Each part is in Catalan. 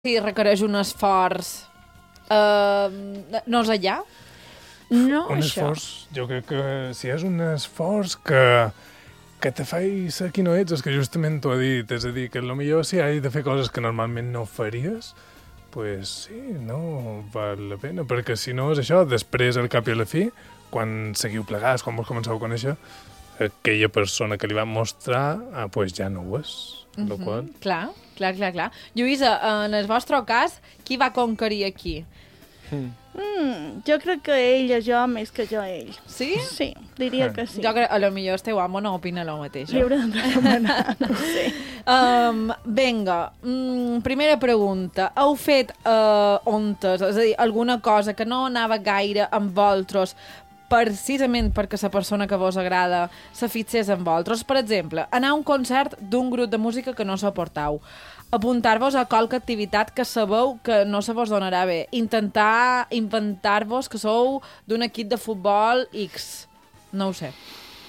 si requereix un esforç, no és allà? No, un això. esforç, jo crec que si és un esforç que te faci ser qui no ets, és que justament t'ho ha dit, és a dir, que potser si has de fer coses que normalment no faries, pues sí, no val la pena, perquè si no és això, després al cap i a la fi, quan seguiu plegats, quan vos comenceu a conèixer, aquella persona que li van mostrar, pues ja no ho és. Qual... Clar. Lluïsa, en el vostre cas, qui va conquerir aquí? Jo crec que ell és jo més que jo ell. Sí? Sí, diria que sí. Jo crec, a lo millor el teu amo no opina el mateix. Li haurem de demanar, no sé. Vinga, primera pregunta. Heu fet ontes, és a dir, alguna cosa que no anava gaire amb vosaltres, precisament perquè la persona que vos agrada se fixés en vosaltres? Per exemple, anar a un concert d'un grup de música que no suportau, apuntar-vos a qualque activitat que sabeu que no se vos donarà bé, intentar inventar-vos que sou d'un equip de futbol X, no ho sé.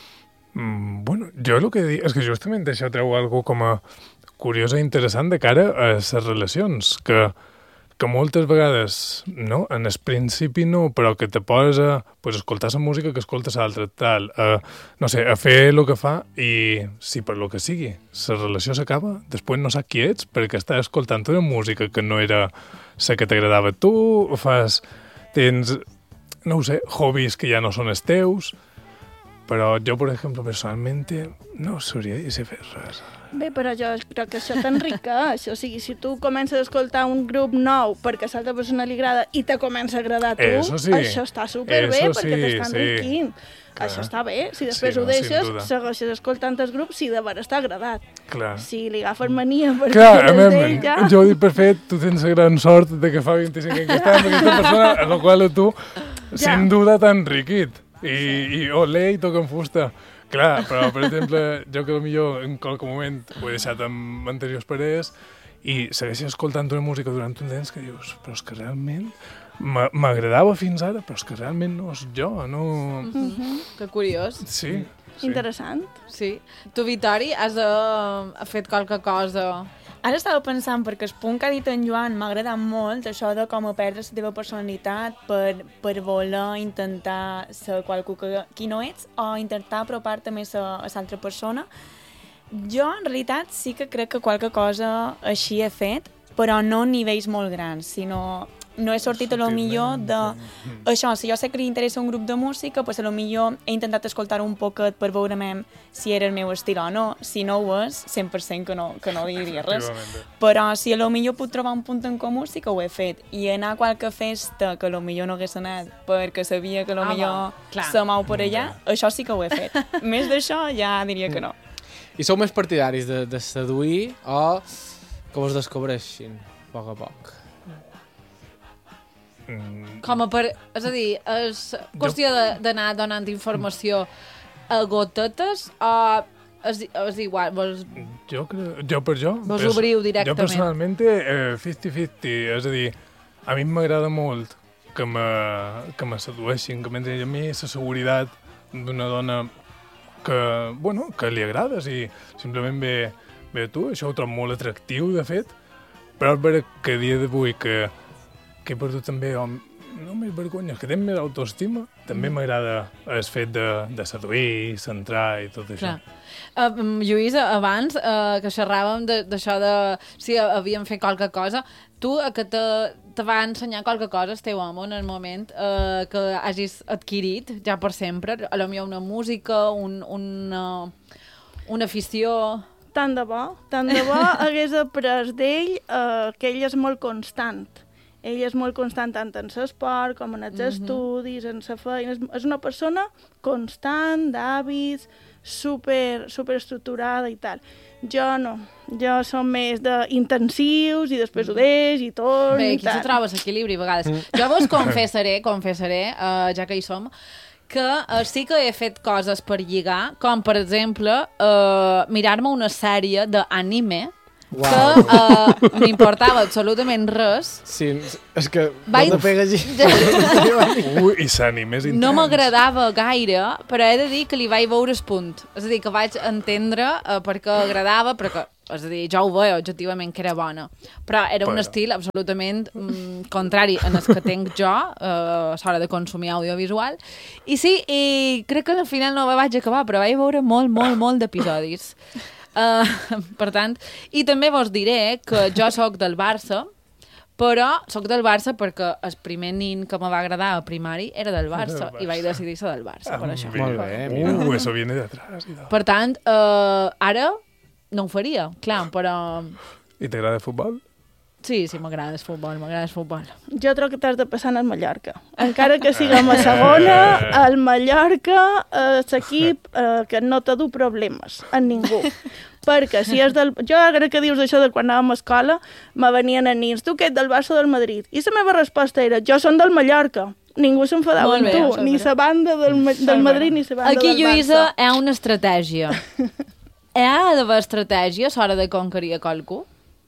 Bueno, jo el que dic és que justament això treu algo com a curiós i interessant de cara a les relacions, que moltes vegades, no, en el principi no, però que te posa pues, escoltar la música que escoltes l'altre, tal, no sé, a fer el que fa i si per lo que sigui la relació s'acaba, després no saps qui ets perquè estàs escoltant una música que no era la que t'agradava a tu, tens, no ho sé, hobbies que ja no són els teus, però jo, per exemple, personalment no sabria dir si fer res. Bé, però jo crec que això t'enriqueix. O sigui, si tu comences a escoltar un grup nou perquè a l'altra persona li agrada i te comença a agradar a tu, sí. això està superbé perquè t'està enriquint. Clar. Això està bé. Si després ho deixes, segueixes escoltant el grup si de veres t'ha agradat. Clar. Si li agafes mania perquè clar, d'ell ja... Jo ho dic per fet, tu tens la gran sort de que fa 25 anys que estàs amb aquesta persona, a la qual tu, sin duda, t'ha enriquit. I olé i toca en fusta. Clar, però, per exemple, jo que potser en qualque moment ho he deixat amb anteriors parelles i segueixes escoltant una música durant un temps que dius, però és que realment m'agradava fins ara, però és que realment no és jo, no... Que curiós. Sí. Interessant. Sí. Tu, Vitori, has fet qualque cosa... Ara estava pensant, perquè el punt que ha dit en Joan m'ha agradat molt, això de com a perdre la teva personalitat per voler intentar ser qualcú qui no ets o intentar apropar-te més a l'altra persona. Jo, en realitat, sí que crec que qualque cosa així he fet, però no a nivells molt grans, sinó... No he sortit a lo millor de... Això, si jo sé que li interessa un grup de música, pues a lo millor he intentat escoltar un poquet per veure si era el meu estil o no. Si no ho és, 100% que no diria res. Però si a lo millor puc trobar un punt en comú, sí que ho he fet. I anar a qualque festa que a lo millor no hagués anat perquè sabia que a lo millor se mou per allà, això sí que ho he fet. Més d'això ja diria que no. I sou més partidaris de seduir o que vos descobreixin a poc a poc? Com a per... És a dir, és qüestió d'anar donant informació a gotetes o és igual? Jo per jo... Vos obriu directament? Jo personalment 50-50, és a dir, a mi m'agrada molt que me sedueixin, que m'ensenyi a mi la seguretat d'una dona que li agrades i simplement ve a tu, això ho trobo molt atractiu, de fet, però és vera que a dia d'avui que he perdut també, no més vergonya, que tinc més autoestima, també m'agrada el fet de seduir, centrar i tot això. Lluïsa, abans que xerràvem d'això de si havíem fet qualque cosa, tu que te va ensenyar qualque cosa el teu home en el moment que hagis adquirit ja per sempre, potser una música, una afició... Tant de bo hagués après d'ell que ell és molt constant. Ell és molt constant tant en l'esport com en els estudis, en la feina. És una persona constant, d'hàbits, super estructurada i tal. Jo no. Jo som més d'intensius i després ho deix i tot. Bé, aquí se troba l'equilibri a vegades. Jo vos confessaré, ja que hi som, que sí que he fet coses per lligar, com per exemple mirar-me una sèrie d'anime que m'importava absolutament res. Sí, és que no te pega Ui, i l'anime és intens. No m'agradava gaire, però he de dir que li vaig veure el punt. És a dir, que vaig entendre per què agradava, perquè és a dir, jo ho veia objectivament que era bona, però era un estil absolutament contrari en el que tenc jo a l'hora de consumir audiovisual. I sí, i crec que al final no vaig acabar, però vaig veure molt d'episodis. Per tant, i també vos diré que jo sóc del Barça, però sóc del Barça perquè el primer nin que me va agradar a primari era del Barça i vaig decidir ser del Barça, per això. Molt bé. Eso viene de atrás. Per tant, ara no ho faria, clar, però... I t'agrada el futbol? Sí, m'agrada el futbol. Jo trobo que t'has de passar al Mallorca. Encara que siguem a segona, el Mallorca és l'equip que no t'ha du problemes a ningú. Perquè si és del... Jo ara que dius això de quan anàvem a escola, me venien a nins, tu que ets del Barça o del Madrid? I la meva resposta era, jo som del Mallorca. Ningú s'enfadava amb tu, ni la banda del Madrid ni la banda aquí, del Barça. Lluïsa, hi ha una estratègia. Hi ha d'haver estratègia a l'hora de conquerir a qualcú?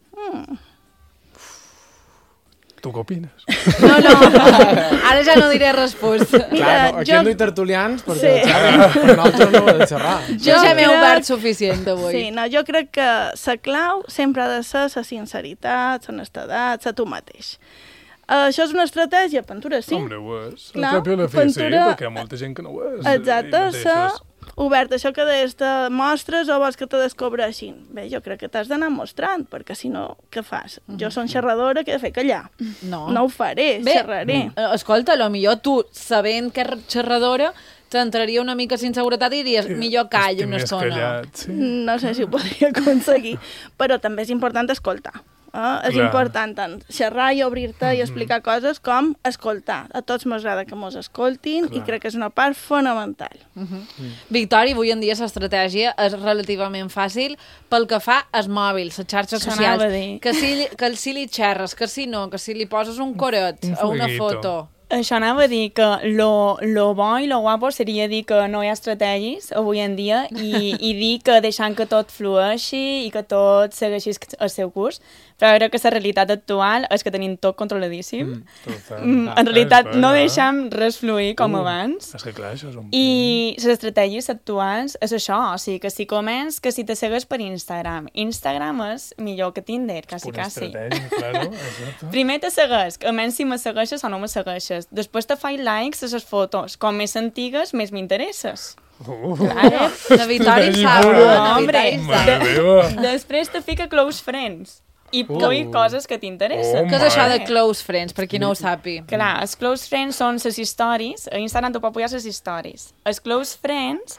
Tu què opines? No, ara ja no diré resposta. Clar, aquí no hi tertulians perquè nosaltres no ho hem de xerrar. Jo ja m'he obert suficient avui. Sí, no, jo crec que la clau sempre ha de ser la sinceritat, l'honestedat, ser tu mateix. Això és una estratègia, pintura, sí. Hombre, ho és. Clar, Al cap i a la fi, sí, pintura- perquè hi ha molta gent que no ho és. Exacte, ser obert. Això que deies, te mostres o vols que te descobreixin? Bé, jo crec que t'has d'anar mostrant, perquè si no, què fas? Jo som xerradora, què he de fer? Callar. No. No ho faré, xerraré. Escolta, potser tu, sabent que és xerradora, t'entraria una mica sin seguretat i diries, millor callo una estona. Callat, sí. No sé si ho podria aconseguir, però també és important escoltar. És important tant xerrar i obrir-te i explicar coses com escoltar. A tots m'agrada que mos escoltin i crec que és una part fonamental. Victòria, avui en dia l'estratègia és relativament fàcil pel que fa als mòbils, les xarxes Això anava a socials. dir. Que si li xerres, que si no, que si li poses un coret a una fueguito. foto. Això anava a dir que lo bo i lo guapo seria dir que no hi ha estratègies avui en dia i dir que deixant que tot flueixi i que tot segueixi el seu curs, però crec que la realitat actual és que tenim tot controladíssim. En realitat no deixem res fluir com abans. És que clar, això és un... I les estratègies actuals és això, o sigui, que si comens, que si te segues per Instagram. Instagram és millor que Tinder, quasi. estratègia, claro, exacte. Primer te segueix, almenys si me segueixes o no me segueixes. Després te faig likes a les fotos. Com més antigues, més m'interesses. Claro, la Victòria en sap, la Victòria en sap. Mare meva. Després te fica close friends. I posi coses que t'interessen. Què és això de close friends, per qui no ho sàpi? Clar, els close friends són les històries. A Instagram tu pots pujar les històries. Els close friends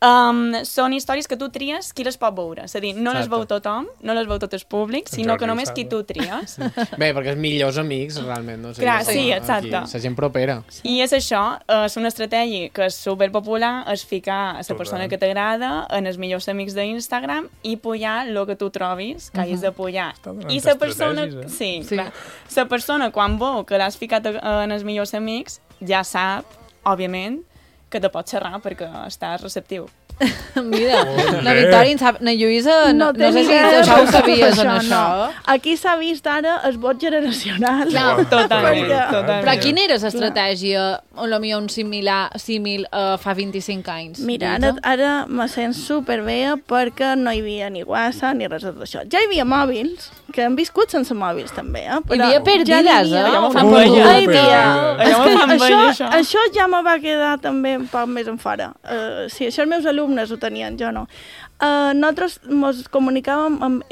són històries que tu tries qui les pot veure. És a dir, no les veu tothom, no les veu tot el públic, sinó que només qui tu tries. Bé, perquè els millors amics, realment. No? Clar, sí, exacte. La gent propera. I és això, és una estratègia que és superpopular, és ficar a la persona que t'agrada en els millors amics d'Instagram i pujar el que tu trobis, que hagis de pujar. I la persona... Sí, clar. La persona, quan veu que l'has ficat en els millors amics, ja sap, òbviament, que te pot xerrar perquè estàs receptiu. Mira, la Victòria en sap... Na Lluïsa, no sé si això ho sabies en això. Aquí s'ha vist ara el vot generacional. No, Totalment. Però quina era l'estratègia, o potser un símil fa 25 anys? Mira, ara me sent superbé perquè no hi havia ni WhatsApp ni res d'això. Ja hi havia mòbils, que han viscut sense mòbils també, Hi havia perdides, Allò eh? me fan veia. Hi havia... Allò me fan veia, això. Això ja me va quedar també un poc més en fora. Sí, això els meus alumnes ho tenien, jo no. Nosaltres ens comunicàvem amb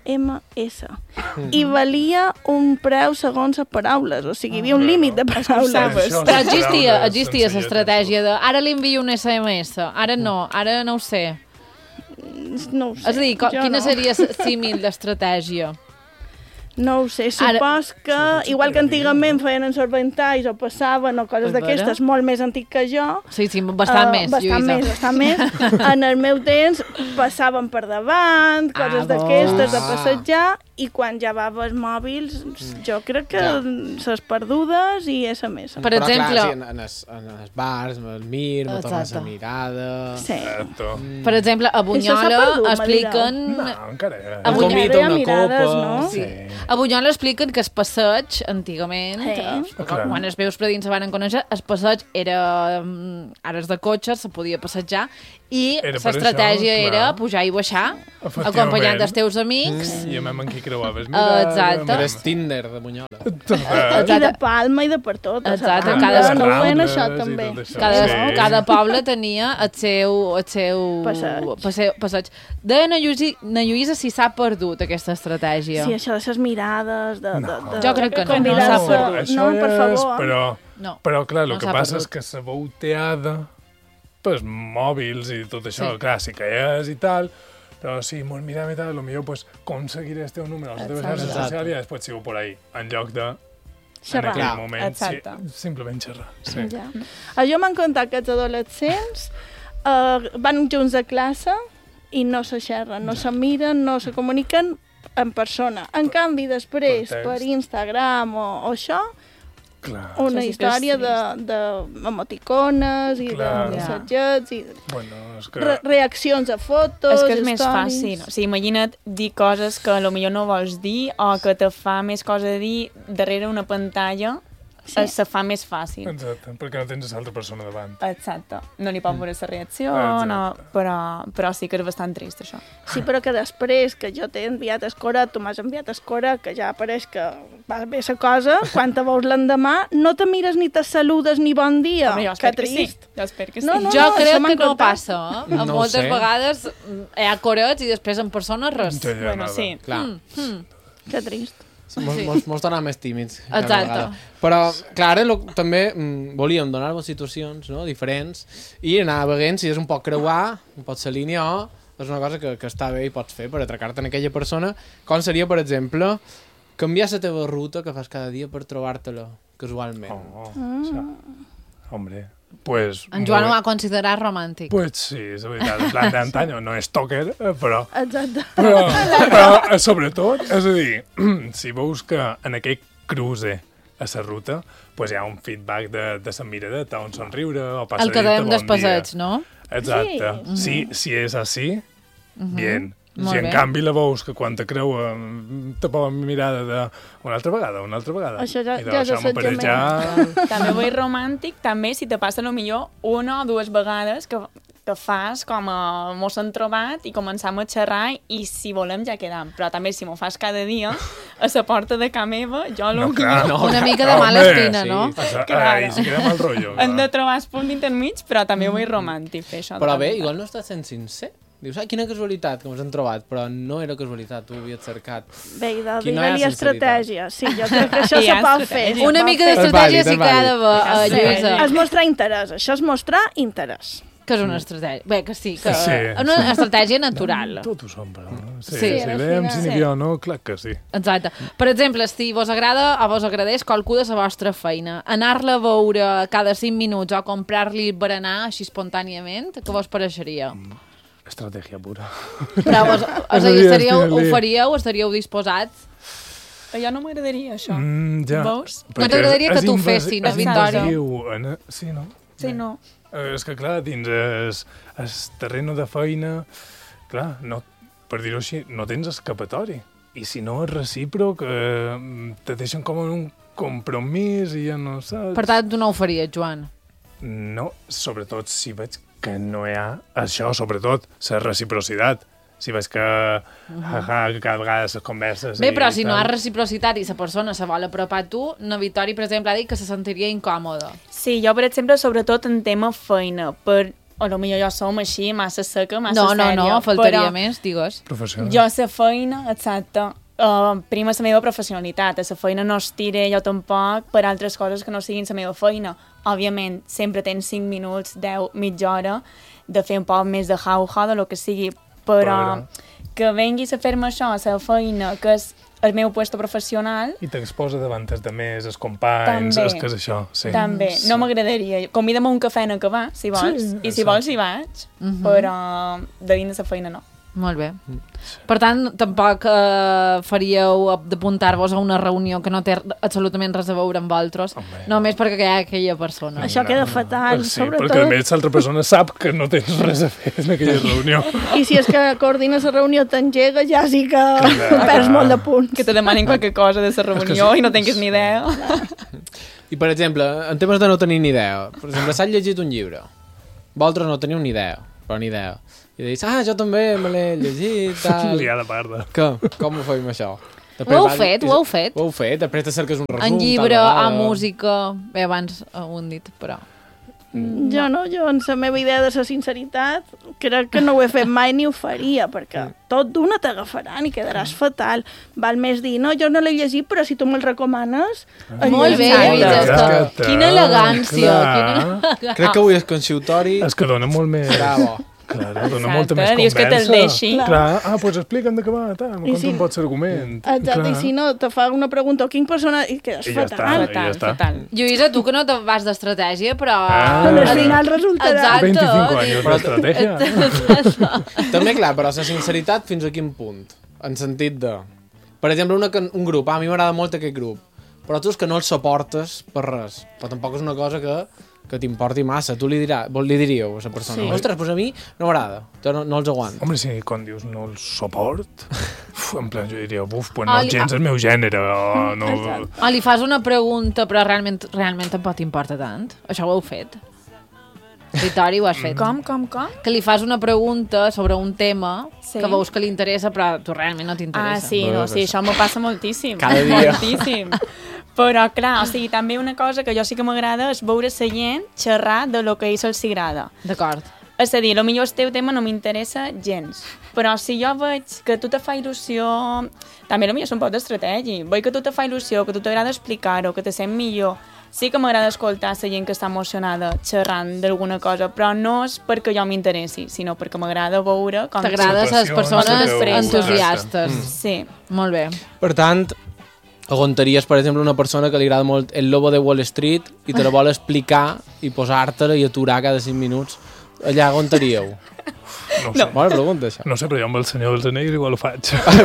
SMS i valia un preu segons les paraules, o sigui, hi havia un límit de paraules. Però existia l'estratègia de ara li envio un SMS, ara no ho sé. No ho sé. És a dir, jo quina no. seria el símil d'estratègia? No ho sé, supos que, igual que antigament feien en sorbentalls o passaven o coses d'aquestes, molt més antic que jo. Sí, bastant més, Lluïsa. Bastant més. En el meu temps passaven per davant, coses d'aquestes, de passejar, i quan ja va als mòbils, jo crec que ses perdudes i SMS. Per exemple... Però clar, en els bars, en el mir, no tornes la mirada... Sí. Per exemple, a Bunyola expliquen... No, encara... A Un comito, una copa... no? Sí. A Bunyola expliquen que el passeig, antigament, quan els veus predins se van conèixer, el passeig era... Ara és de cotxes, se podia passejar, I Era per l'estratègia això, era clar. pujar i baixar, Efectivament. acompanyant els teus amics. I amb en qui creuaves Exacte. Eres Tinder de Bunyola. I de Palma i de per tot. Exacte, Cada cada- no ho veien Rambles això i també. tot això. Cada poble tenia el seu passeig. De na Lluïsa si s'ha perdut aquesta estratègia. Sí, això de les mirades, de Jo crec que no. convidar-se. No s'ha perdut. Això No, per és, favor. No. però clar, el No que s'ha passa perdut. és que la volteada, pues, mòbils i tot això, Sí. clar, sí que és i tal, però sí, molt mirant i tal, potser pues, aconseguiré el teu número a les teves xarxes Exacte. socials i després sigo por ahí, en lloc de, en Xerrar. aquell Clar, moment, exacte. simplement xerrar. Sí. Ja. Jo m'han contat que els adolescents van junts a classe i no se xerren, no se miren, no se comuniquen en persona. En canvi, després, Per text. per Instagram o això, Clar. una Això sí que història és de emoticones i Clar. de missatgets i Bueno, és que... reaccions a fotos, És que és més stories. fàcil. O sigui, imagina't dir coses que potser no vols dir o que te fa més cosa de dir darrere una pantalla, se fa més fàcil. Exacte, perquè no tens l'altra persona davant. Exacte. No li pot veure la reacció, Exacte. no, però sí que és bastant trist, això. Sí, però que després que jo t'he enviat escora, tu m'has enviat escora, que ja apareix que va bé la cosa, quan te veus l'endemà, no te mires ni te saludes ni bon dia. Home, jo que espero que sí. trist. Jo espero que sí. No, no, Jo això crec m'han que no contat. passa. No ho Moltes sé. vegades hi ha corets i després en persona res. Ja hi ha Bueno, nada. sí. Clar. Que trist. Sí. Mos tornar més tímids. cada Exacte. vegada. Però, clar, ara també volíem donar-vos situacions, no?, diferents i anar veient si és un poc creuar, pot ser línia o és una cosa que està bé i pots fer per atracar-te en aquella persona, com seria, per exemple, canviar la teva ruta que fas cada dia per trobar-te-la casualment. Oh, això. Hombre, pues... En Joan ho molt- va considerar romàntic. Pues sí, és veritat, en plan d'antanyo, no és toker, però Exacte. però sobretot, és a dir, si veus que en aquell cruce a la ruta pues hi ha un feedback de la miradeta, un somriure, o passa El que a dir-te dèiem bon dels dia. passeigs, no? Exacte. Si és així, bien. Molt Si en bé. canvi la veus que quan te creua te posa mirada de una altra vegada, Això ja- i de ja és això m'ho pareix ja... També vull romàntic, també si te passa millor una o dues vegades que te fas com a mos han trobat i començam a xerrar i si volem ja quedam. Però també si m'ho fas cada dia a la porta de casa meva, jo No, clar, no. Una mica de mala Home, espina, sí. no? Ai, si queda mal rotllo. hem de clar. trobar el punt intermig, però també vull romàntic fer això. Però bé, igual no estàs sent sincer. Dius, quina casualitat que ens han trobat, però no era casualitat, tu ho havies cercat. Bé, Aquí no hi ha digue-li estratègia. Sí, jo crec que això Hi se ha pot fer. estratègia. se Una pot mica fer. d'estratègia És sí que ha d'haver, vàlid. Lluïsa. És mostrar interès. Això és mostrar interès. Que és una estratègia. Bé, que sí, que Sí, una estratègia natural. Tot ho som, però... Sí, Sí, sí, al veiem final. si n'hi havia o no, clar que sí. Exacte. Per exemple, si vos agrada o vos agradeix qualcú de la vostra feina, anar-la a veure cada 5 minuts o comprar-li berenar així espontàniament, què vos pareixeria? Estratègia pura. Però vos, És a dir, ho estic-li. faríeu? Estaríeu disposats? A jo no m'agradaria això. Ja. Veus? No t'agradaria que t'ho fessin, és Victòria? invasiu. Sí, no? Sí, no. És que, clar, dins el terreno de feina, clar, no, per dir-ho així, no tens escapatori. I si no és recíproc, te deixen com en un compromís i ja no saps... Per tant, tu no ho faries, Joan. No, sobretot si veig que no hi ha això, sobretot, la reciprocitat. Si veig que, que cada vegada les converses... Bé, i però si no hi ha tal. reciprocitat i la persona se vol apropar a tu, na Victòria, per exemple, ha dit que se sentiria incòmoda. Sí, jo, per exemple, sobretot en tema feina, per... O potser jo som així, massa seca, massa No, sèria. faltaria però més, digues. Professional. Jo, la feina, exacte, prima la meva professionalitat. A la feina no estiré jo tampoc per altres coses que no siguin la meva feina. Òbviament, sempre tens 5 minuts, 10, mitja hora de fer un poc més de jauja, de lo que sigui, però que venguis a fer-me això, a la feina, que és el meu puesto professional, I t'exposa davant els altres, els companys, També. és que és això. Sí. també. No m'agradaria. Convida'm a un cafè en acabar, si vols, Sí, i si exacte. vols hi vaig, però de dins de la feina no. Molt bé. Per tant, tampoc faríeu d'apuntar-vos a una reunió que no té absolutament res a veure amb vosaltres, Home. només perquè hi ha aquella persona. Això queda fatal, Sí, sobretot. perquè a més l'altra persona sap que no tens res a fer en aquella reunió. I si és que coordines la reunió t'engega, ja sí que perds molt de punts. Que te demanin qualque cosa de la reunió i no tinguis ni idea. I, per exemple, en temes de no tenir ni idea, per exemple, s'ha llegit un llibre, vosaltres no teniu ni idea, però ni idea. I dius, jo també me l'he llegit, tal... Liada parda. Què? Com ho feim, això? Ho heu fet? Ho heu fet, després te cerques un resum. En llibre, a música... Bé, abans ho hem dit, però... Jo no, jo en la meva idea de la sinceritat crec que no ho he fet mai ni ho faria, perquè tot d'una t'agafaran i quedaràs fatal. Val més dir, no, jo no l'he llegit, però si tu me'l recomanes... Molt bé, Exacte. Quina elegància. Crec que avui el consultori... És que dona molt més... Bravo. Clar, dona molta més Dius que te'l conversa. deixi. Clar, doncs explica'm de què va, me conta un pot l'argument. Exacte, i si no, te fa una pregunta o quin persona... I quedes I ja està. fatal. Ja està. Fatal. Lluïsa, tu que no te vas d'estratègia, però... Al final resultarà... Exacte. 25 anys d'estratègia. També, clar, però la sinceritat fins a quin punt? En sentit de... Per exemple, un grup, a mi m'agrada molt aquest grup, però tu és que no el suportes per res. Però tampoc és una cosa que t'importi massa. Tu li diríeu a la persona, ostres, doncs a mi no m'agrada, jo no els aguanto. Home, si quan dius no el suport, en plan jo diria, pues no gens el meu gènere, o no... O li fas una pregunta, però realment tampoc t'importa tant. Això ho heu fet? Vitori, ho has fet? Com? Que li fas una pregunta sobre un tema Sí. que veus que li interessa, però tu realment no t'interessa. Sí, això m'ho passa moltíssim. Cada dia. Moltíssim. Però, clar, també una cosa que jo sí que m'agrada és veure la gent xerrar de lo que a ells els agrada. D'acord. És a dir, potser el teu tema no m'interessa gens, però si jo veig que tu te fa il·lusió, també potser és un poc d'estratègia, veig que tu te fa il·lusió, que tu t'agrada explicar-ho, que te sent millor, sí que m'agrada escoltar la gent que està emocionada xerrant d'alguna cosa, però no és perquè jo m'interessi, sinó perquè m'agrada veure com... T'agrades a les persones entusiastes. Sí. Molt bé. Per tant, aguantaries, per exemple, una persona que li agrada molt El Lobo de Wall Street i te la vol explicar i posar-te-la i aturar cada 5 minuts. Allà aguantaríeu? No sé. Bona pregunta, això. No sé, però jo amb el Senyor dels Anells igual ho faig.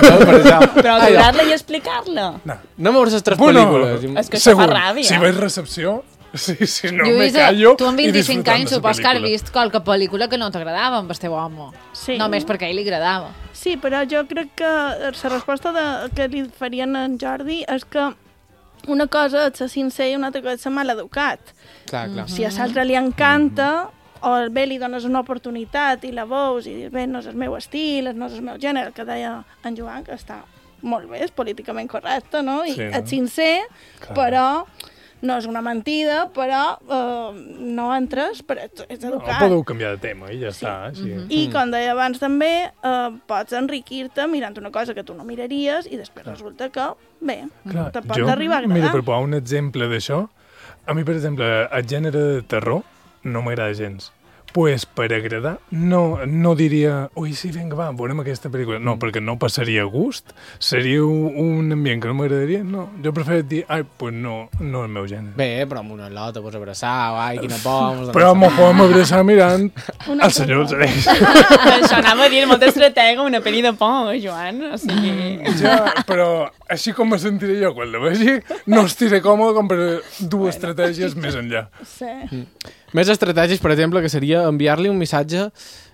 Però aturar-la i explicar-la. No veure les 3 pel·lícules. És que això fa segur, ràbia. si veig recepció, si no me Lluïsa, callo tu amb i 25 disfrutant anys de la supos que has pel·lícula. vist qualque pel·lícula que no t'agradava amb el teu home. Sí. Només perquè a ell li agradava. Sí, però jo crec que la resposta que li farien a en Jordi és que una cosa és ser sincer i una altra cosa és ser mal educat. Clar. Si a l'altre li encanta, o bé li dones una oportunitat i la veus i dius, bé, no és el meu estil, no és el meu gènere, el que deia en Joan, que està molt bé, és políticament correcte, no? I Sí, no? ets sincer, Clar. però no és una mentida, però no entres, però ets No, educat. podeu canviar de tema i ja està. Així. I, com deia abans també, pots enriquir-te mirant una cosa que tu no miraries i després resulta que, bé, Clar, te pot arribar a agradar. mira, per posar un exemple d'això, a mi, per exemple, el gènere de terror no m'agrada gens. Pues per agradar, no diria, ui, sí, vinga, va, veurem aquesta pel·lícula. No, perquè no passaria a gust, seria un ambient que no m'agradaria. No, jo prefereixo dir, ai, pues no és el meu gènere. Bé, però amb una lota pots abraçar, ai, quina por... Però m'ho podem abraçar mirant Una el Senyor dels Anells. Això anava a dir molt estratega, una pel·li de por, Joan. O sigui... Ja, però així com me sentiré jo quan la vegi, no estiré còmode com per dur estratègies més enllà. Sí. Més estratègies, per exemple, que seria enviar-li un missatge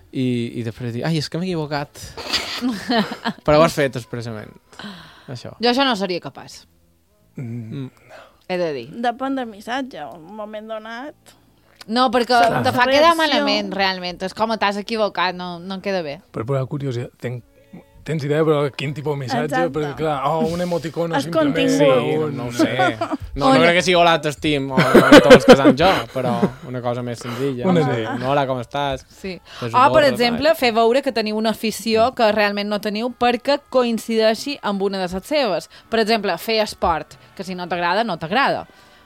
i després dir, ai, és que m'he equivocat. Però ho has fet expressament. Això. Jo això no seria capaç. He de dir. Depèn del missatge, un moment donat. No, perquè Clar. te fa La quedar reacció. malament, realment. És com t'has equivocat, no em queda bé. Per posar curiositat, tens idea, però quin tipus de missatge? Exacte. Perquè, clar, un emoticono El simplement... contingut. Sí, no ho sé. No crec que sigui hola, t'estim, o tots casant jo, però una cosa més senzilla. Una No sé, idea. un hola, com estàs? Sí. Fes O, un per borra, exemple, fer veure que teniu una afició que realment no teniu perquè coincideixi amb una de les seves. Per exemple, fer esport, que si no t'agrada, no t'agrada.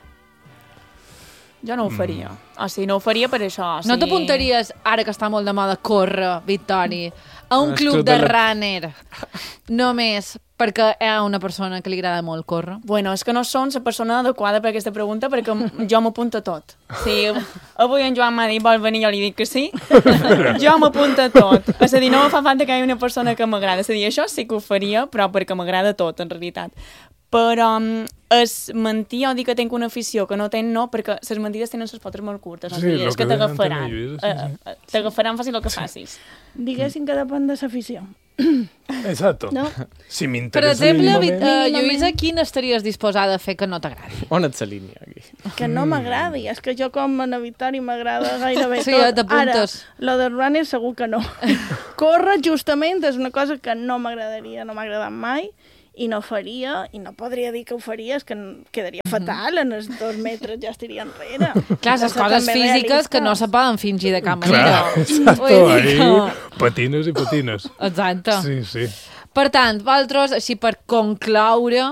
Jo no ho faria. O sigui, no ho faria per això. O sigui... No t'apuntaries, ara que està molt de moda córrer, Victori, a un El club club de de la- runner, només perquè hi ha una persona que li agrada molt córrer? Bueno, és que no som la persona adequada per aquesta pregunta perquè jo m'apunto a tot. Si avui en Joan m'ha dit vol venir, jo li dic que sí. Jo m'apunto a tot. És a dir, no me fa falta que hi hagi una persona que m'agrada. És a dir, això sí que ho faria, però perquè m'agrada tot, en realitat. Però és mentir o dir que tinc una afició que no tenc, no, perquè les mentides tenen les potes molt curtes. Sí, Sí, lo és que que deien t'agafaran. també, Lluïsa, sí, T'agafaran fàcil el que facis. Diguéssim que depèn de l'afició. Exacto. No? Si Per m'interessa exemple, mínimament... Lluïsa, quin estaries disposada a fer que no t'agradi? On et s'alinea, aquí? Que no m'agradi. És que jo com a Victòria m'agrada gairebé Sí, tot. t'apuntes. Ara, lo de runner segur que no. Córrer, justament, és una cosa que no m'agradaria, no m'ha agradat mai, i no faria, i no podria dir que ho faria, és que quedaria fatal, en els 2 metres ja estaria enrere. Clar, les coses físiques que no se poden fingir de cap Clar, manera. exacto, Vull dir ahí que- patines i patines. Exacte. Sí, sí. Per tant, vosaltres, així per concloure,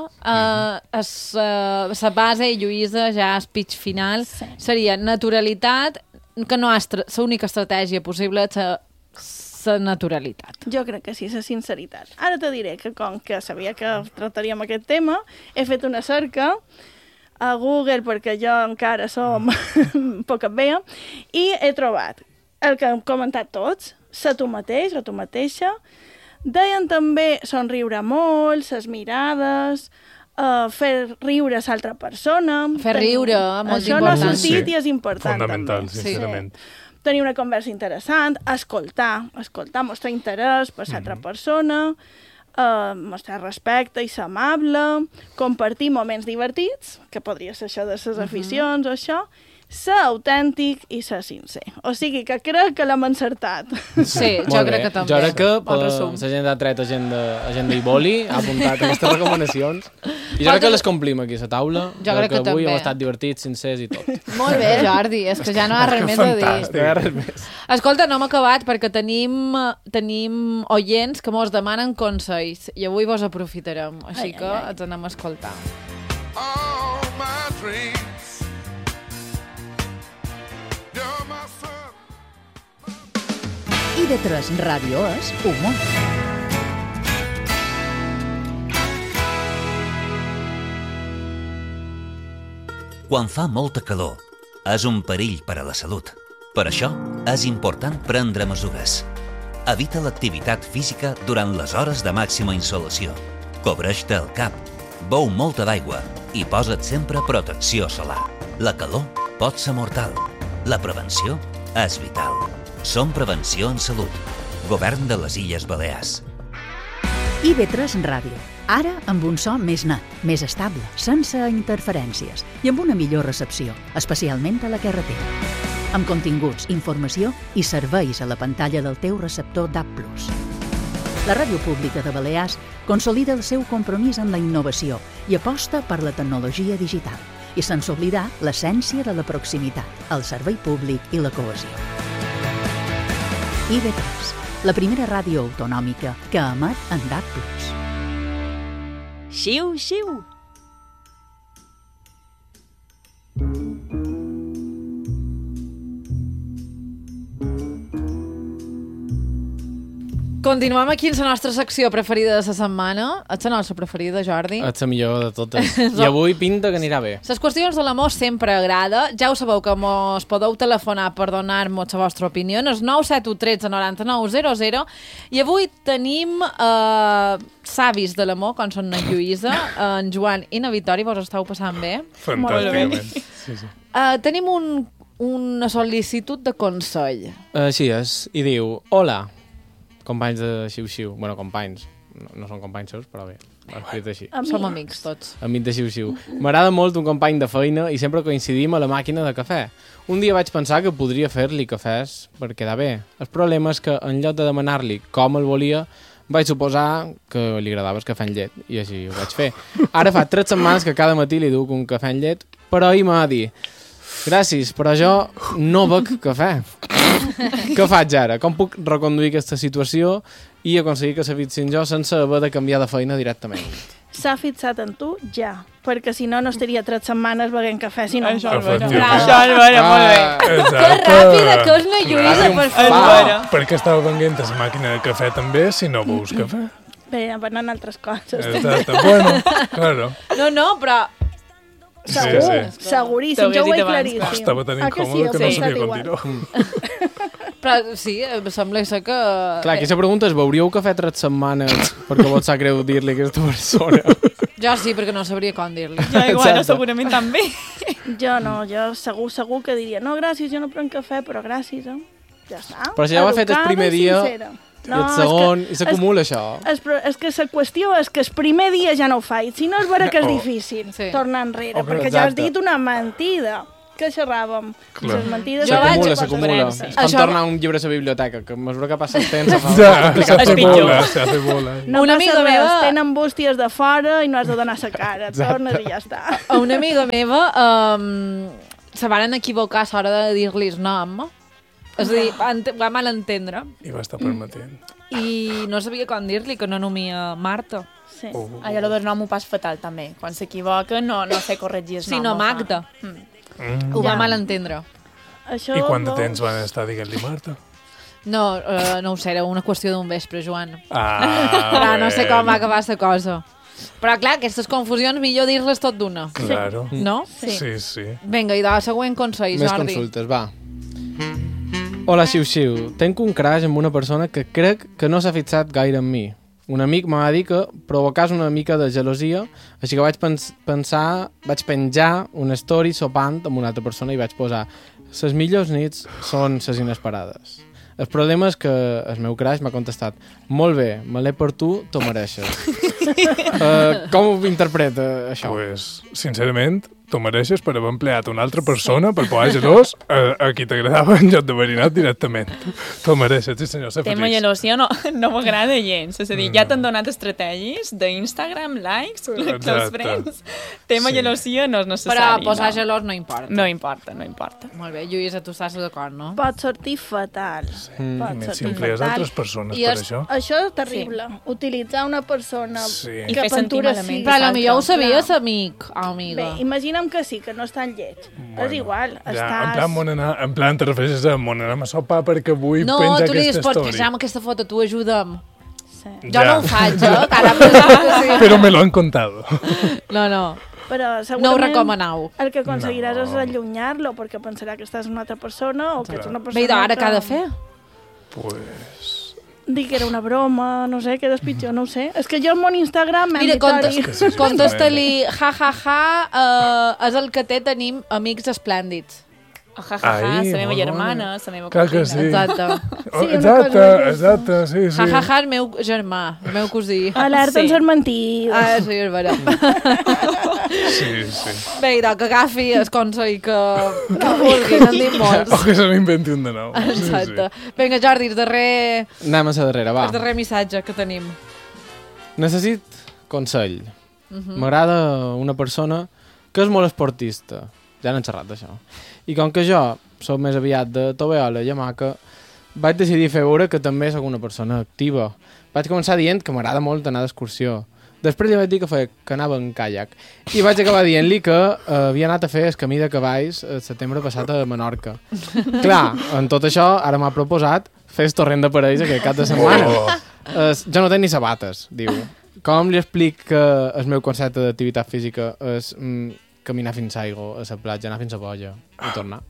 la base, Lluïsa, ja speech final, seria naturalitat, que no és l'única estratègia possible, la naturalitat. Jo crec que sí, la sinceritat. Ara te diré que com que sabia que tractaríem aquest tema, he fet una cerca a Google, perquè jo encara som poc et veia, i he trobat el que hem comentat tots, ser tu mateix o tu mateixa. Deien també somriure molt, ses mirades, fer riure a l'altra persona. Fer riure, molt Això no ha important. sortit Sí. i és important Fundamental, també. sincerament. Tenir una conversa interessant, escoltar, mostrar interès per l'altra persona, mostrar respecte i ser amable, compartir moments divertits, que podria ser això de les aficions o això, ser autèntic i ser sincer. O sigui que crec que l'hem encertat. Sí, jo Molt crec bé. que també. Jo crec que Bon resum. la gent ha tret agenda i boli, ha apuntat aquestes recomanacions. I jo crec que les complim aquí a la taula. Jo crec que avui també. hem estat divertits, sincers i tot. Molt bé, Jordi, és que ja no hi ha res més a dir. fantàstic. No hi ha res més. Escolta, no hem acabat perquè tenim oients que mos demanen consells i avui vos aprofitarem, així que ens anem a escoltar. all my dreams. You're my sun. IB3 Ràdio és humor. Quan fa molta calor, és un perill per a la salut. Per això, és important prendre mesures. Evita l'activitat física durant les hores de màxima insolació. Cobreix-te el cap, beu molta d'aigua i posa't sempre protecció solar. La calor pot ser mortal. La prevenció és vital. Som Prevenció en Salut. Govern de les Illes Balears. IB3 Ràdio. Ara amb un so més net, més estable, sense interferències i amb una millor recepció, especialment a la carretera. Amb continguts, informació i serveis a la pantalla del teu receptor DAB+. La Ràdio Pública de Balears consolida el seu compromís amb la innovació i aposta per la tecnologia digital i sense oblidar l'essència de la proximitat, el servei públic i la cohesió. IB3, la primera ràdio autonòmica que emet en DAB+. Xiu, xiu. Continuem aquí en la nostra secció preferida de la setmana. És la nostra preferida, Jordi? És la millor de totes. I avui pinta que anirà bé. Les qüestions de l'amor sempre agrada. Ja ho sabeu que mos podeu telefonar per donar-nos la vostra opinió. És 971 13 99 00. I avui tenim savis de l'amor, com són en Lluïsa, en Joan i na Victòria. Vos esteu passant bé? Fantàsticament. Sí, sí. Tenim una sol·licitud de consell. Així és. I diu, hola, companys de Xiu-Xiu. Bueno, companys. No són companys seus, però bé. Escrit així. Som amics tots. Amic de Xiu-Xiu. M'agrada molt un company de feina i sempre coincidim a la màquina de cafè. Un dia vaig pensar que podria fer-li cafès per quedar bé. El problema és que en lloc de demanar-li com el volia, vaig suposar que li agradava el cafè amb llet i així ho vaig fer. Ara fa 3 setmanes que cada matí li duc un cafè amb llet, però ahir m'ha dit gràcies, però jo no bec cafè. Què faig ara? Com puc reconduir aquesta situació i aconseguir que s'avitsin jo sense haver de canviar de feina directament? S'ha fixat en tu ja, perquè si no, no estaria 3 setmanes beguent cafè, si no. Això és vera. Efectivament. Això és vera, molt bé. Que ràpida que és la Lluïsa, per És favor. vera. Per què estava venguent a la màquina de cafè també si no veus cafè? Bé, van anar altres coses. Exacte. Bueno, claro. No, però Segur, sí. seguríssim, T'ho jo ho he hagués dit abans, claríssim. Estava tan Ah, que incòmode que no Heu sabia pensat com igual. dir-ho. Però sí, sembla ser que... Clar, aquí la pregunta és, beuríeu cafè 3 setmanes perquè vos sap greu dir-li a aquesta persona? Jo sí, perquè no sabria com dir-li. Jo igual, Exacte. segurament també. Jo no, jo segur que diria no, gràcies, jo no prenc cafè, però gràcies, eh? Ja està. Però si ja ho ha fet el Educada primer i dia, sincera. I el segon, i s'acumula això. És que la qüestió és que el primer dia ja no ho faig, si no és vera que és difícil tornar enrere, perquè ja has dit una mentida. Que xerràvem? Les mentides... S'acumula. És com tornar un llibre a la biblioteca, que a mesura que passa el temps... S'hace bola. No passa res, tenen bústies de fora i no has de donar la cara, tornes i ja està. A una amiga meva se van equivocar a l'hora de dir-li el nom. És a dir, va malentendre. I va estar permetent. I no sabia com dir-li, que no nomia Marta. Sí. Allò del nom ho pas fatal, també. Quan s'equivoca no sé corregir el nom. Sí, no Magda. Ho va malentendre. I quant de temps van estar dient-li Marta? No ho sé, era una qüestió d'un vespre, Joan. Però no sé com va acabar la cosa. Però clar, aquestes confusions millor dir-les tot d'una. Claro. No? Sí. Vinga, i de la següent consell, Més Jordi. consultes, va. Hola, Xiu-Xiu. Tenc un crash amb una persona que crec que no s'ha fixat gaire en mi. Un amic m'ha dit que provocàs una mica de gelosia, així que vaig penjar una story sopant amb una altra persona i vaig posar «Les millors nits són les inesperades». El problema és que el meu crush m'ha contestat «Molt bé, me l'he per tu, t'ho mereixes». Com ho interpreta això? Pues, sincerament, t'ho mereixes per haver empleat una altra persona per posar gelós a qui t'agradava en lloc d'haver anat directament. T'ho mereixes, sí senyor, ser Tema feliç. gelosia no m'agrada gens. És a dir, ja t'han donat estratègies d'Instagram, likes, close friends. Tema gelosia no és necessari. Però posar gelós no importa. No importa. Molt bé, Lluïsa, tu estàs d'acord, no? Pot sortir fatal. Si emplees altres persones per això. Això és terrible. Utilitzar una persona I que fer sentir aventura malament. sí. Però potser ho sabia l'amic o amiga. Bé, imaginem que sí, que no és tan lleig. És igual, estàs... En plan, te refereixes a m'on anem a sopar perquè vull no, penjar tu li dius, aquesta pots story. penjar amb aquesta foto, tu ajuda'm. Sí. Jo no ho faig, cara, sí. Però me lo han contado. No. Però No ho segurament recomanau. el que aconseguiràs és allunyar-lo perquè pensarà que estàs una altra persona o que ets una persona Bé, i ara què ha de fer? Pues... Dir que era una broma, no sé, que és pitjor, no ho sé. És que jo en mon Instagram m'han Mira, dit... contesta-li, és el que té, tenim amics esplèndids. La meva germana, la meva Clar que cosina. sí. Exacte. Exacte, sí. El meu germà, el meu cosí. Alerta en ser mentides. Sí, és vera. Sí. Bé, idò, que agafi el consell que vulgui, n'han dit molts. O que se n'inventi un de nou. Exacte. Vinga, Jordi, el darrer Anem a la darrera, va. missatge que tenim. Necessit consell. M'agrada una persona que és molt esportista. Ja n'hem xerrat d'això. I com que jo soc més aviat de tovallola i hamaca, vaig decidir fer veure que també sóc una persona activa. Vaig començar dient que m'agrada molt anar d'excursió. Després li vaig dir que anava en caiac. I vaig acabar dient-li que havia anat a fer el camí de cavalls el setembre passat a Menorca. Clar, en tot això, ara m'ha proposat fer el torrent de parells aquest cap de setmana. Jo no tenc ni sabates, diu. Com li explic que el meu concepte d'activitat física és caminar fins a aigua, a la platja, anar fins a boia i tornar?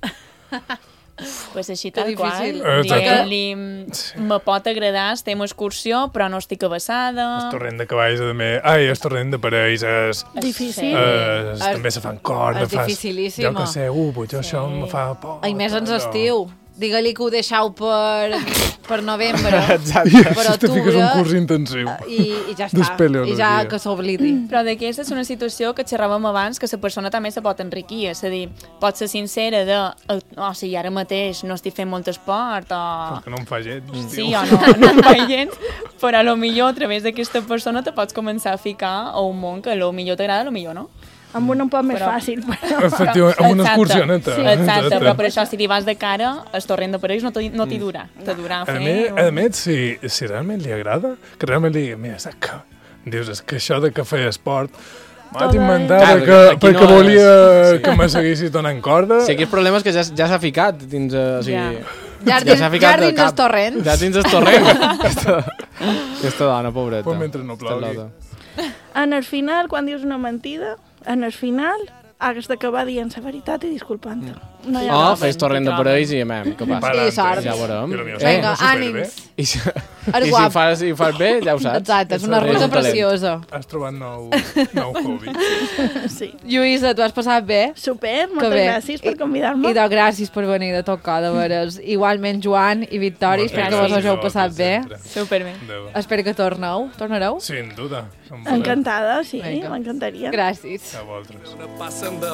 Pues així tal qual, difícil. dient-li me pot agradar, estem a excursió, però no estic abassada. El torrent de cavalls també... Ai, el torrent de parells és... Difícil. També se fan corda. És dificilíssim. Jo que sé, potser això em fa por. I més ens estiu. Digue-li que ho deixeu per novembre. Exacte. Per Si te fiques octubre, un curs intensiu. I ja està. D'espeleologia. I ja que s'oblidi. Però d'aquesta és una situació que xerràvem abans, que la persona també se pot enriquir, és a dir, pot ser sincera de si ara mateix no estic fent molt esport o... Perquè no em fa gens, Sí, o no em fa gens, però potser a través d'aquesta persona te pots començar a ficar a un món que potser t'agrada, potser no. Amb un poc més fàcil, però... Efectivament, amb una excursioneta. Sí. Exacte, però per això si t'hi vas de cara, el torrent de parells no t'hi durà. Te durà fer... A més, si realment li agrada, que realment li... Mira, saps que... Dius, és que això de que feia esport... Vaig inventar perquè volia que me seguissis donant corda. Sí, aquí el problema és que ja s'ha ficat dins... O sigui, Ja dins els torrents. Ja dins els torrents. Aquesta dona, pobreta. Pues mentre no plogui. En el final, quan dius una mentida, en el final has d'acabar dient la veritat i disculpant-te. No hi ha Fes torrent de parells i amem, què passa? I sort. Ja veurem. Vinga, ànims. I si És guap. fas bé, ja ho saps. Exacte, és una És ruta un talent. preciosa. Has trobat nou hobby. Sí. Lluïsa, t'ho has passat bé? Super, Que moltes bé. gràcies per convidar-me. I de gràcies per venir de tocar, de veres. Igualment, Joan i Victòria, Moltes espero que vos gràcies hàgiu a passat bé. vosaltres sempre. Superbé. Adéu. Espero que torneu. Tornareu? Sin duda. Amb voler. Encantada, sí, Vinga. m'encantaria. Gràcies. A vosaltres. Passando